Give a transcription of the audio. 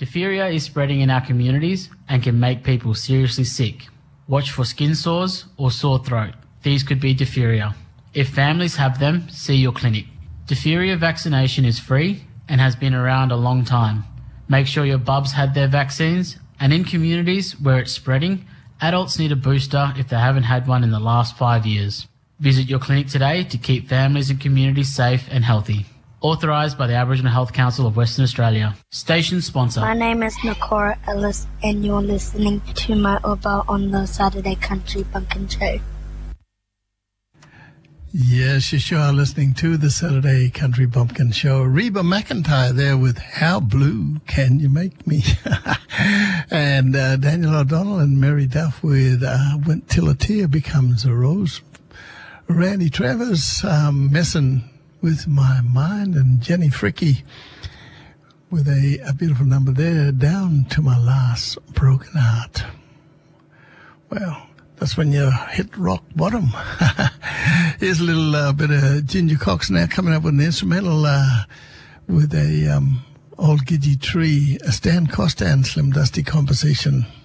Diphtheria is spreading in our communities and can make people seriously sick. Watch for skin sores or sore throat. These could be diphtheria. If families have them, see your clinic. Diphtheria vaccination is free and has been around a long time. Make sure your bubs had their vaccines, and in communities where it's spreading, adults need a booster if they haven't had one in the last 5 years. Visit your clinic today to keep families and communities safe and healthy. Authorised by the Aboriginal Health Council of Western Australia. Station sponsor. My name is Nakora Ellis and you're listening to my Uber on the Saturday Country Bumpkin Show. Yes, you sure are listening to the Saturday Country Bumpkin Show. Reba McEntire there with How Blue Can You Make Me? And Daniel O'Donnell and Mary Duff with When Till a Tear Becomes a Rose. Randy Travers messing with my mind, and Jenny Fricky with a beautiful number there, Down to My Last Broken Heart. Well, that's when you hit rock bottom. Here's a little bit of Ginger Cox now coming up with an instrumental with a Old Gidgee Tree, a Stan Costa and Slim Dusty composition.